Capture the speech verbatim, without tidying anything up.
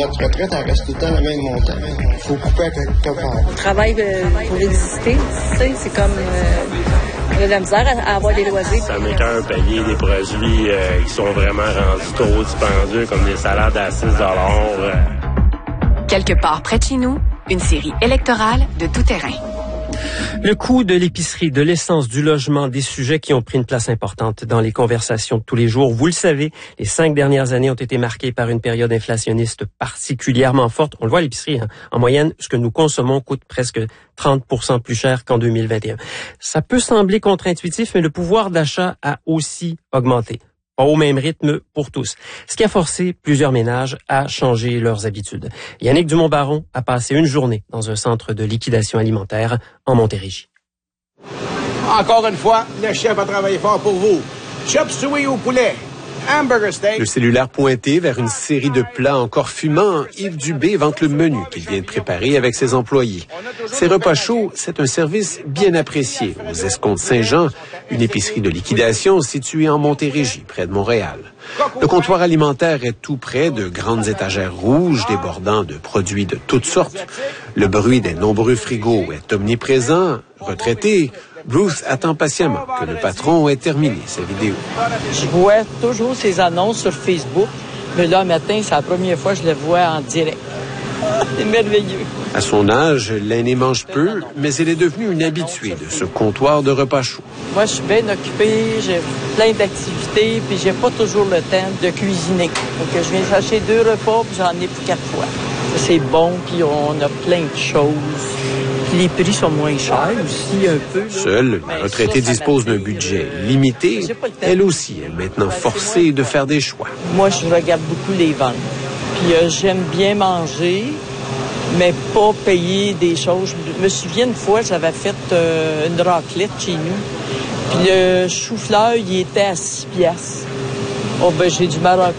notre retraite, elle reste tout le temps le même montant. Il faut couper à quelque part. On travaille pour exister, tu sais, c'est comme... Euh, on a de la misère à, à avoir des loisirs. Ça m'écoeure payer des produits euh, qui sont vraiment rendus trop dispendieux, comme des salades à six dollars. Euh. Quelque part près de chez nous, une série électorale de tout terrain. Le coût de l'épicerie, de l'essence, du logement, des sujets qui ont pris une place importante dans les conversations de tous les jours. Vous le savez, les cinq dernières années ont été marquées par une période inflationniste particulièrement forte. On le voit à l'épicerie, hein. En moyenne, ce que nous consommons coûte presque trente pour cent plus cher qu'en deux mille vingt et un. Ça peut sembler contre-intuitif, mais le pouvoir d'achat a aussi augmenté. Pas au même rythme pour tous. Ce qui a forcé plusieurs ménages à changer leurs habitudes. Yannick Dumont-Baron a passé une journée dans un centre de liquidation alimentaire en Montérégie. Encore une fois, le chef a travaillé fort pour vous. Chop suey au poulet. Hamburger steak. Le cellulaire pointé vers une série de plats encore fumants, Yves Dubé vante le menu qu'il vient de préparer avec ses employés. Ces repas chauds, c'est un service bien apprécié aux Escomptes Saint-Jean, une épicerie de liquidation située en Montérégie, près de Montréal. Le comptoir alimentaire est tout près de grandes étagères rouges débordant de produits de toutes sortes. Le bruit des nombreux frigos est omniprésent. Retraité, Bruce attend patiemment que le patron ait terminé sa vidéo. Je vois toujours ces annonces sur Facebook, mais là, matin, c'est la première fois que je le vois en direct. C'est merveilleux. À son âge, l'aînée mange peu, mais elle est devenue une habituée de ce comptoir de repas chauds. Moi, je suis bien occupée, j'ai plein d'activités, puis j'ai pas toujours le temps de cuisiner. Donc, je viens chercher deux repas, puis j'en ai pour quatre fois. C'est bon, puis on a plein de choses. Puis les prix sont moins chers aussi, un peu. Là. Seule, la retraitée dispose d'un budget limité. Elle aussi est maintenant forcée de faire des choix. Moi, je regarde beaucoup les ventes. Puis euh, j'aime bien manger, mais pas payer des choses. Je me souviens une fois, j'avais fait euh, une raclette chez nous. Puis le chou-fleur, il était à six piastres. Oh, ben, j'ai du mal à